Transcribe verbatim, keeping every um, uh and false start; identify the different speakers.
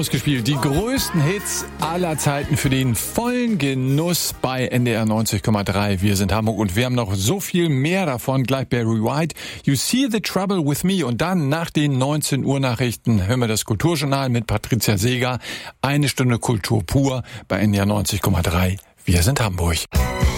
Speaker 1: ausgespielt. Die größten Hits aller Zeiten für den vollen Genuss bei N D R neunzig Komma drei. Wir sind Hamburg und wir haben noch so viel mehr davon. Gleich Barry White, You See the Trouble with Me. Und dann nach den neunzehn Uhr Nachrichten hören wir das Kulturjournal mit Patricia Seeger. Eine Stunde Kultur pur bei N D R neunzig Komma drei. Wir sind Hamburg.